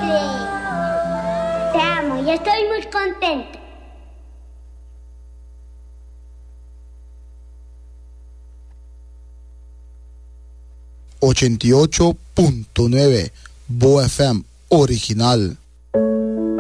Te amo y estoy muy contenta. ...88.9 Bo FM original.